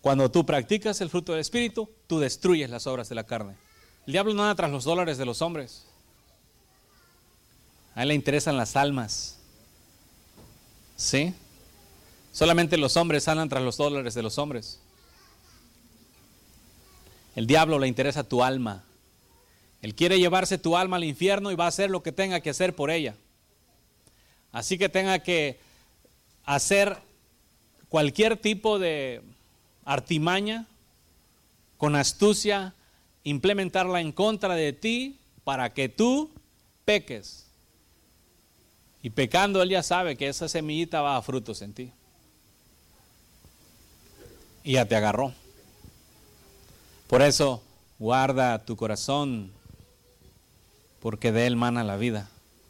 Cuando tú practicas el fruto del Espíritu, tú destruyes las obras de la carne. El diablo no anda tras los dólares de los hombres. A él le interesan las almas. ¿Sí? Solamente los hombres andan tras los dólares de los hombres. El diablo le interesa tu alma. Él quiere llevarse tu alma al infierno y va a hacer lo que tenga que hacer por ella. Así que tenga que hacer cualquier tipo de artimaña, con astucia, implementarla en contra de ti para que tú peques. Y pecando, él ya sabe que esa semillita va a dar frutos en ti. Y ya te agarró. Por eso, guarda tu corazón, porque de él mana la vida.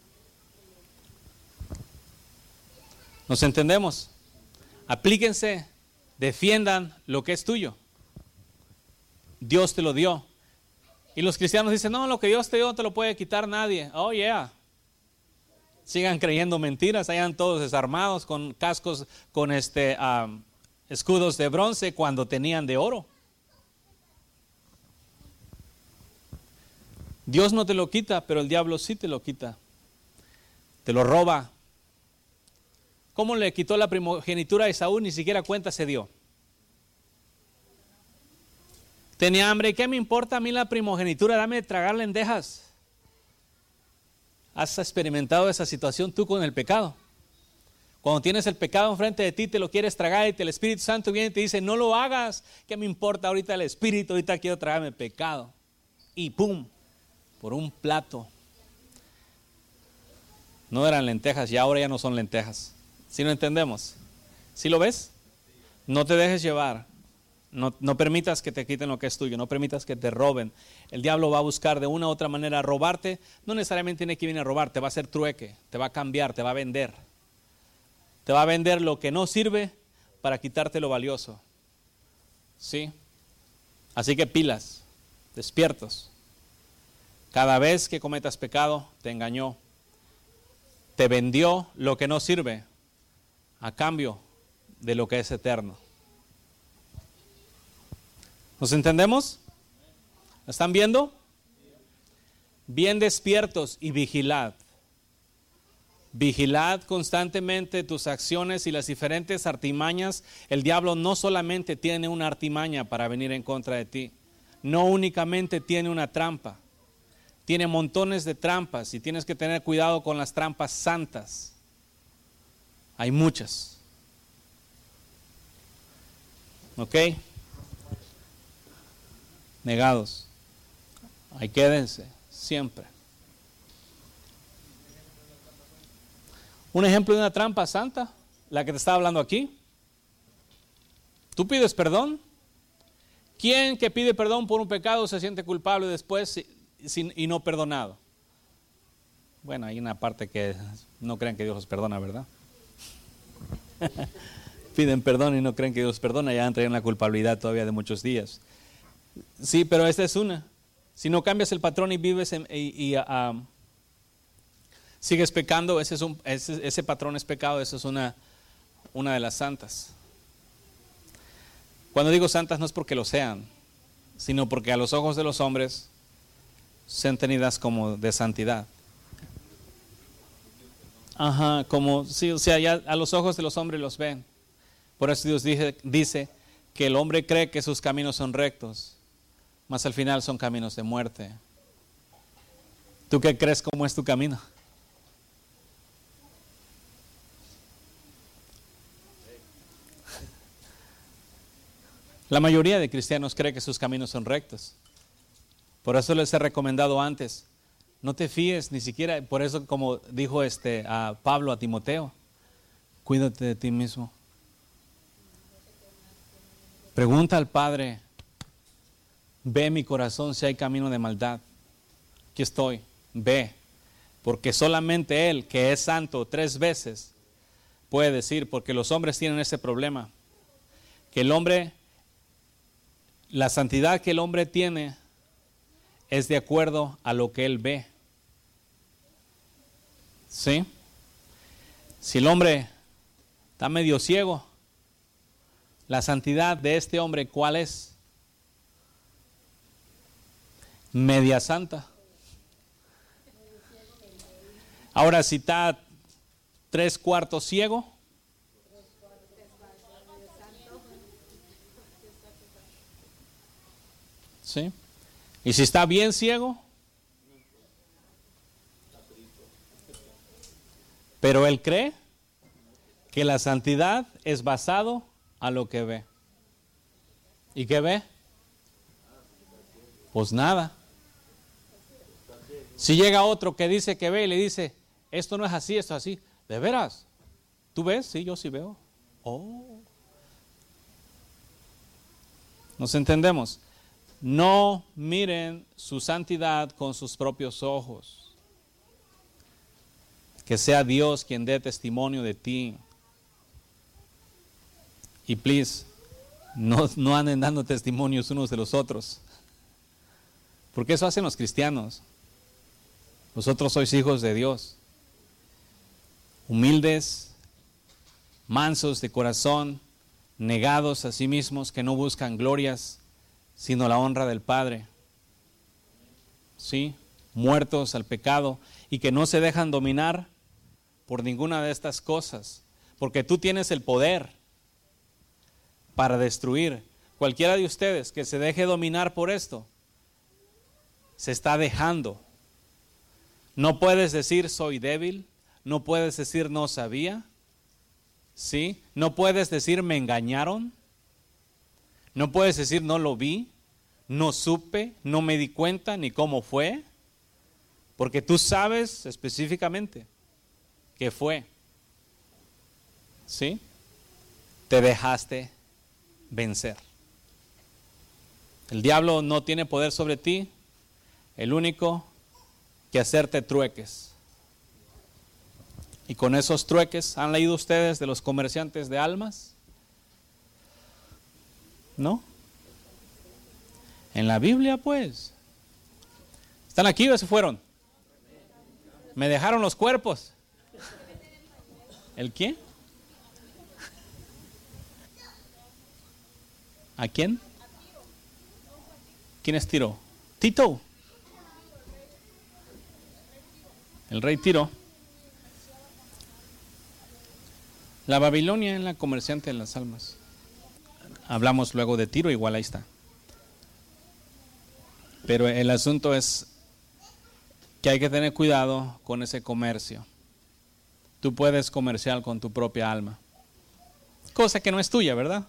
¿Nos entendemos? Aplíquense, defiendan lo que es tuyo. Dios te lo dio. Y los cristianos dicen, no, lo que Dios te dio no te lo puede quitar nadie. Oh, yeah. Sigan creyendo mentiras, hayan todos desarmados con cascos, con escudos de bronce cuando tenían de oro. Dios no te lo quita, pero el diablo sí te lo quita. Te lo roba. ¿Cómo le quitó la primogenitura a Esaú? Ni siquiera cuenta se dio. Tenía hambre, ¿y qué me importa a mí la primogenitura? Dame de tragar lentejas. ¿Has experimentado esa situación tú con el pecado? Cuando tienes el pecado enfrente de ti, te lo quieres tragar y el Espíritu Santo viene y te dice, no lo hagas, ¿qué me importa ahorita el Espíritu? Ahorita quiero tragarme el pecado. Y ¡pum! Por un plato. No eran lentejas y ahora ya no son lentejas. ¿Sí lo entendemos? ¿Sí lo ves? No te dejes llevar. No permitas que te quiten lo que es tuyo, no permitas que te roben. El diablo va a buscar de una u otra manera robarte. No necesariamente tiene que venir a robar, te va a hacer trueque, te va a cambiar, te va a vender. Te va a vender lo que no sirve para quitarte lo valioso. ¿Sí? Así que pilas, despiertos. Cada vez que cometas pecado, te engañó. Te vendió lo que no sirve a cambio de lo que es eterno. ¿Nos entendemos? ¿Están viendo? Bien despiertos y vigilad. Vigilad constantemente tus acciones y las diferentes artimañas. El diablo no solamente tiene una artimaña para venir en contra de ti, no únicamente tiene una trampa, tiene montones de trampas y tienes que tener cuidado con las trampas santas. Hay muchas. ¿Ok? Negados. Ahí quédense, siempre. Un ejemplo de una trampa santa, la que te estaba hablando aquí. Tú pides perdón. ¿Quién que pide perdón por un pecado se siente culpable después y no perdonado? Bueno, hay una parte que no creen que Dios los perdona, ¿verdad? Piden perdón y no creen que Dios perdona, ya entran en la culpabilidad todavía de muchos días. Sí, pero esta es una. Si no cambias el patrón y vives sigues pecando, ese patrón es pecado, esa es una de las santas. Cuando digo santas no es porque lo sean, sino porque a los ojos de los hombres sean tenidas como de santidad. Ajá, como, sí, o sea, ya a los ojos de los hombres los ven. Por eso Dios dice que el hombre cree que sus caminos son rectos, mas al final son caminos de muerte. ¿Tú qué crees cómo es tu camino? La mayoría de cristianos cree que sus caminos son rectos. Por eso les he recomendado antes, no te fíes ni siquiera, por eso como dijo a Pablo a Timoteo, cuídate de ti mismo. Pregunta al Padre, ve mi corazón si hay camino de maldad. Aquí estoy, ve, porque solamente Él, que es santo 3 veces, puede decir, porque los hombres tienen ese problema, que el hombre, la santidad que el hombre tiene es de acuerdo a lo que él ve. ¿Sí? Si el hombre está medio ciego, La santidad de este hombre, ¿cuál es? Media santa. Ahora, si está 3/4 ciego, ¿sí? Y si está bien ciego, pero él cree que la santidad es basado a lo que ve. ¿Y qué ve? Pues nada. Si llega otro que dice que ve y le dice, esto no es así, esto es así. ¿De veras? ¿Tú ves? Sí, yo sí veo. Oh. ¿Nos entendemos? No miren su santidad con sus propios ojos. Que sea Dios quien dé testimonio de ti. Y please, no anden dando testimonios unos de los otros. Porque eso hacen los cristianos. Vosotros sois hijos de Dios. Humildes, mansos de corazón, negados a sí mismos, que no buscan glorias, sino la honra del Padre. ¿Sí? Muertos al pecado y que no se dejan dominar por ninguna de estas cosas. Porque tú tienes el poder para destruir. Cualquiera de ustedes que se deje dominar por esto, se está dejando. No puedes decir soy débil, no puedes decir no sabía, ¿sí? No puedes decir me engañaron, no puedes decir no lo vi, no supe, no me di cuenta ni cómo fue, porque tú sabes específicamente qué fue, ¿sí? Te dejaste vencer. El diablo no tiene poder sobre ti, el único que hacerte trueques. Y con esos trueques, ¿han leído ustedes de los comerciantes de almas? ¿No? En la Biblia, pues. ¿Están aquí o se fueron? Me dejaron los cuerpos. ¿El qué? ¿A quién? ¿Quién es Tiro? Tito. El rey Tiro. La Babilonia es la comerciante de las almas. Hablamos luego de Tiro, igual ahí está. Pero el asunto es que hay que tener cuidado con ese comercio. Tú puedes comerciar con tu propia alma. Cosa que no es tuya, ¿verdad?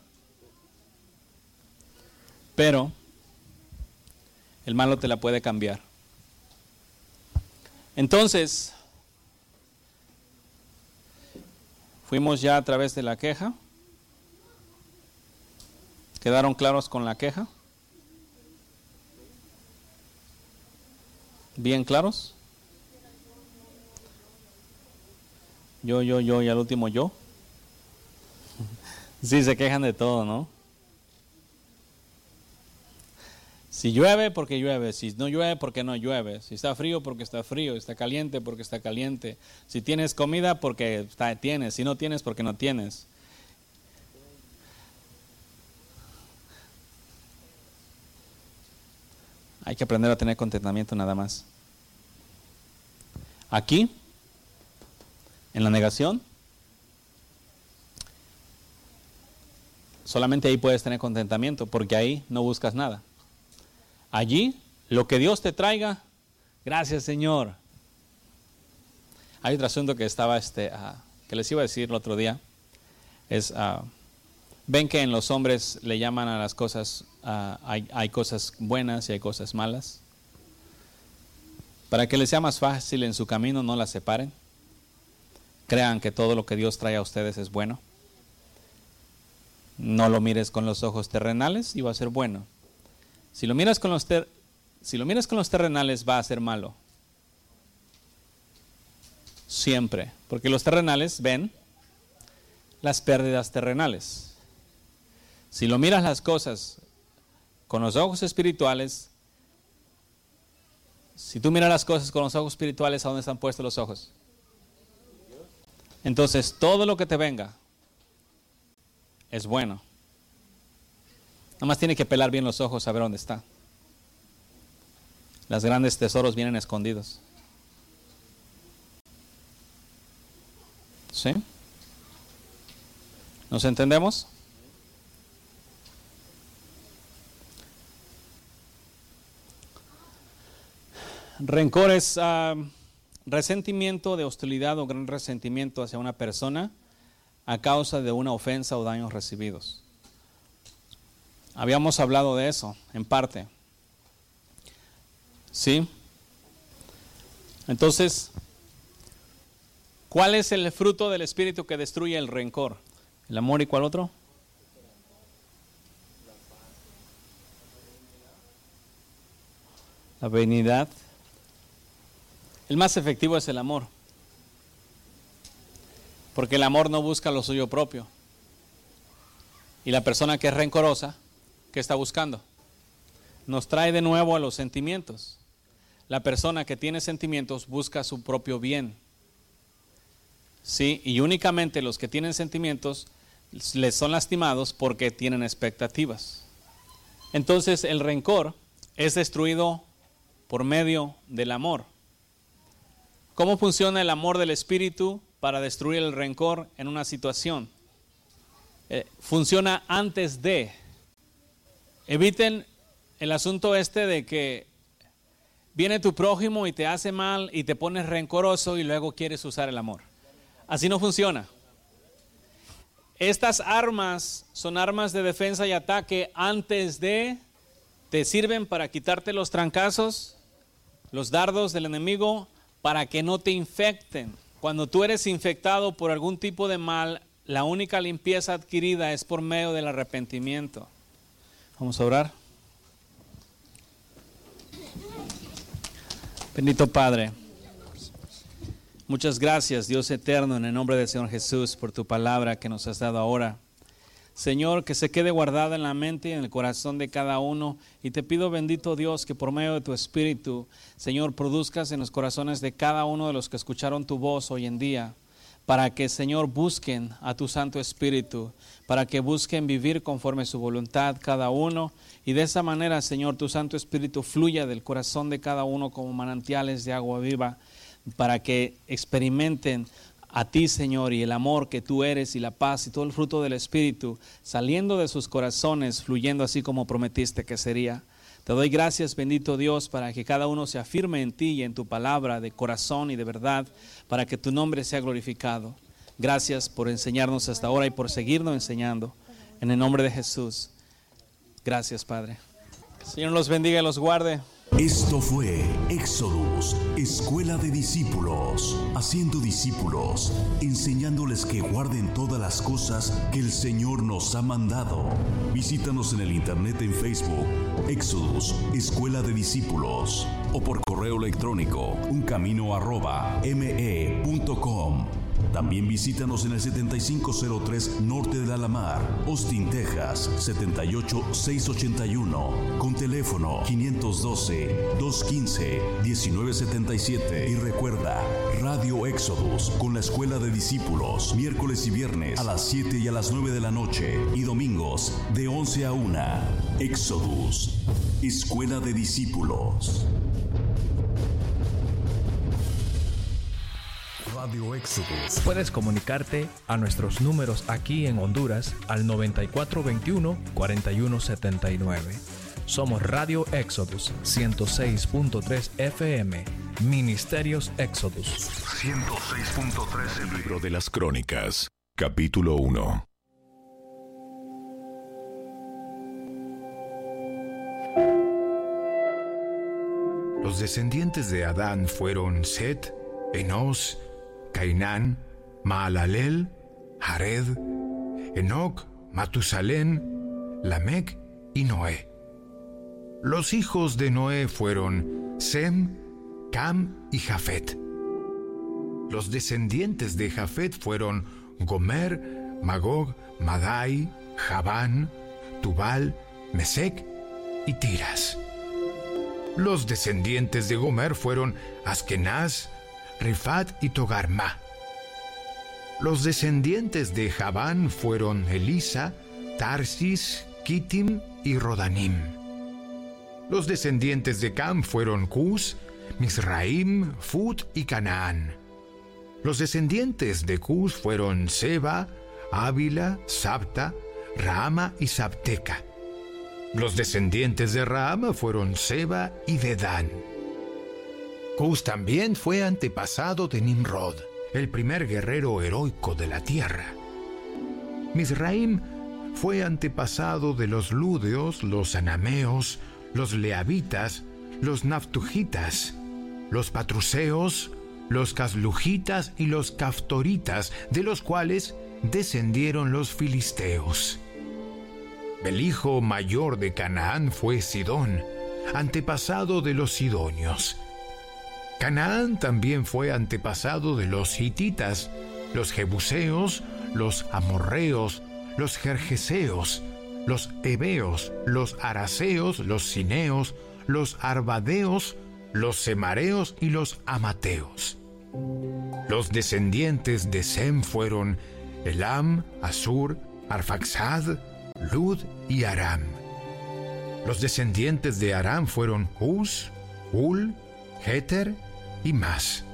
Pero el malo te la puede cambiar. Entonces, fuimos ya a través de la queja. ¿Quedaron claros con la queja? ¿Bien claros? Yo, y al último yo. Sí, se quejan de todo, ¿no? Si llueve, porque llueve. Si no llueve, porque no llueve. Si está frío, porque está frío. Si está caliente, porque está caliente. Si tienes comida, porque tienes. Si no tienes, porque no tienes. Hay que aprender a tener contentamiento nada más. Aquí, en la negación, solamente ahí puedes tener contentamiento, porque ahí no buscas nada. Allí, lo que Dios te traiga, gracias Señor. Hay otro asunto que estaba, que les iba a decir el otro día, es, ven que en los hombres le llaman a las cosas, hay cosas buenas y hay cosas malas. Para que les sea más fácil en su camino, no las separen. Crean que todo lo que Dios trae a ustedes es bueno. No lo mires con los ojos terrenales y va a ser bueno. Si lo miras con los terrenales va a ser malo. Siempre. Porque los terrenales ven las pérdidas terrenales. Si lo miras las cosas con los ojos espirituales, si tú miras las cosas con los ojos espirituales, ¿a dónde están puestos los ojos? Entonces todo lo que te venga es bueno. Nomás tiene que pelar bien los ojos a ver dónde está. Los grandes tesoros vienen escondidos. ¿Sí? ¿Nos entendemos? Rencor es resentimiento de hostilidad o gran resentimiento hacia una persona a causa de una ofensa o daños recibidos. Habíamos hablado de eso en parte. ¿Sí? Entonces, ¿cuál es el fruto del espíritu que destruye el rencor? ¿El amor y cuál otro? La benignidad. El más efectivo es el amor. Porque el amor no busca lo suyo propio. Y la persona que es rencorosa, ¿qué está buscando? Nos trae de nuevo a los sentimientos. La persona que tiene sentimientos busca su propio bien. Sí, y únicamente los que tienen sentimientos les son lastimados porque tienen expectativas. Entonces el rencor es destruido por medio del amor. ¿Cómo funciona el amor del Espíritu para destruir el rencor en una situación? Funciona antes de. Eviten el asunto de que viene tu prójimo y te hace mal y te pones rencoroso y luego quieres usar el amor. Así no funciona. Estas armas son armas de defensa y ataque antes de, te sirven para quitarte los trancazos, los dardos del enemigo, para que no te infecten. Cuando tú eres infectado por algún tipo de mal, la única limpieza adquirida es por medio del arrepentimiento. Vamos a orar. Bendito Padre, muchas gracias, Dios eterno, en el nombre del Señor Jesús, por tu palabra que nos has dado ahora. Señor, que se quede guardada en la mente y en el corazón de cada uno. Y te pido, bendito Dios, que por medio de tu Espíritu, Señor, produzcas en los corazones de cada uno de los que escucharon tu voz hoy en día, para que, Señor, busquen a tu Santo Espíritu, para que busquen vivir conforme su voluntad cada uno. Y de esa manera, Señor, tu Santo Espíritu fluya del corazón de cada uno como manantiales de agua viva, para que experimenten a ti, Señor, y el amor que tú eres y la paz y todo el fruto del Espíritu saliendo de sus corazones, fluyendo así como prometiste que sería. Te doy gracias, bendito Dios, para que cada uno se afirme en ti y en tu palabra de corazón y de verdad, para que tu nombre sea glorificado. Gracias por enseñarnos hasta ahora y por seguirnos enseñando. En el nombre de Jesús. Gracias, Padre. Señor los bendiga y los guarde. Esto fue Éxodus, Escuela de Discípulos, haciendo discípulos, enseñándoles que guarden todas las cosas que el Señor nos ha mandado. Visítanos en el internet en Facebook, Éxodus, Escuela de Discípulos, o por correo electrónico, uncamino@me.com. También visítanos en el 7503 Norte de Alamar, Austin, Texas, 78681, con teléfono 512-215-1977. Y recuerda, Radio Éxodus con la Escuela de Discípulos, miércoles y viernes a las 7 y a las 9 de la noche, y domingos de 11 a 1. Éxodus, Escuela de Discípulos. Radio Éxodus. Puedes comunicarte a nuestros números aquí en Honduras al 9421-4179. Somos Radio Éxodus 106.3 FM, Ministerios Éxodus. 106.3. El libro de las Crónicas, capítulo 1. Los descendientes de Adán fueron Set, Enos, Cainán, Maalalel, Jared, Enoc, Matusalén, Lamec y Noé. Los hijos de Noé fueron Sem, Cam y Jafet. Los descendientes de Jafet fueron Gomer, Magog, Madai, Javán, Tubal, Mesec y Tiras. Los descendientes de Gomer fueron Askenaz, Rifat y Togarma. Los descendientes de Javán fueron Elisa, Tarsis, Kittim y Rodanim. Los descendientes de Cam fueron Cus, Misraim, Fut y Canaán. Los descendientes de Cus fueron Seba, Ávila, Sabta, Raama y Sabteca. Los descendientes de Raama fueron Seba y Dedán. Cus también fue antepasado de Nimrod, el primer guerrero heroico de la tierra. Misraim fue antepasado de los Lúdeos, los Anameos, los Leabitas, los Naftujitas, los Patruseos, los Caslujitas y los Caftoritas, de los cuales descendieron los filisteos. El hijo mayor de Canaán fue Sidón, antepasado de los sidonios. Canaán también fue antepasado de los hititas, los jebuseos, los amorreos, los gergeseos, los heveos, los araseos, los cineos, los arvadeos, los semareos y los amateos. Los descendientes de Sem fueron Elam, Asur, Arfaxad, Lud y Aram. Los descendientes de Aram fueron Uz, Ul, Heter y Mas.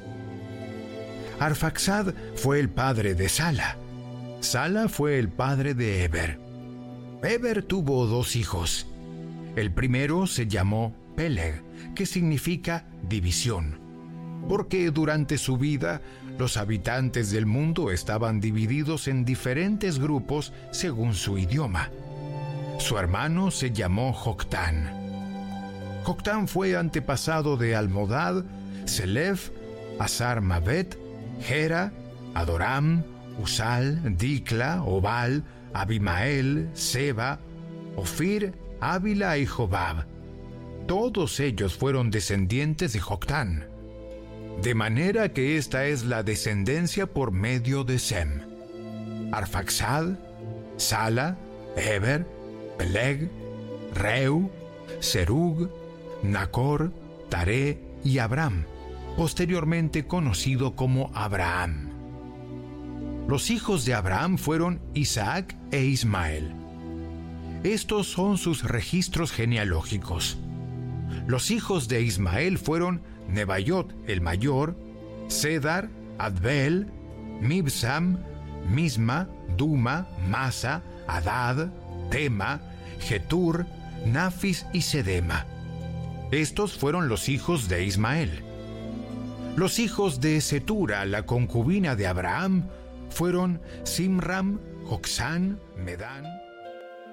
Arfaxad fue el padre de Sala. Sala fue el padre de Eber. Eber tuvo 2 hijos. El primero se llamó Peleg, que significa división, porque durante su vida los habitantes del mundo estaban divididos en diferentes grupos según su idioma. Su hermano se llamó Joctán. Joctán fue antepasado de Almodad, Selef, Asar Mavet, Gera, Adoram, Usal, Dicla, Obal, Abimael, Seba, Ofir, Ávila y Jobab. Todos ellos fueron descendientes de Joctán. De manera que esta es la descendencia por medio de Sem: Arfaxad, Sala, Eber, Peleg, Reu, Serug, Nacor, Taré y Abram, posteriormente conocido como Abraham. Los hijos de Abraham fueron Isaac e Ismael. Estos son sus registros genealógicos. Los hijos de Ismael fueron Nebaiot el mayor, Cedar, Adbel, Mibsam, Misma, Duma, Masa, Adad, Tema, Getur, Nafis y Sedema. Estos fueron los hijos de Ismael. Los hijos de Setura, la concubina de Abraham, fueron Simram, Joxán, Medán,